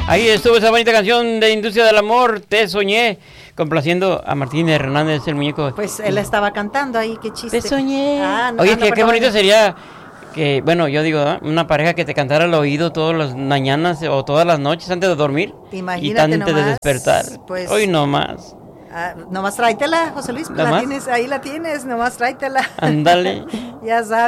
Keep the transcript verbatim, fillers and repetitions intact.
Ahí estuvo esa bonita canción de Industria del Amor, Te Soñé, complaciendo a Martín Hernández, el muñeco. Pues él estaba cantando ahí, qué chiste. Te soñé. Ah, no, Oye, ah, no, qué, qué perdón. bonito sería que, bueno, yo digo, ¿eh? Una pareja que te cantara al oído todas las mañanas o todas las noches antes de dormir. Imagínate y antes de nomás, despertar. pues- Hoy no más. Ah, nomás tráetela, José Luis, ¿La la más? tienes, ahí la tienes, nomás tráetela. Ándale. Ya sabes.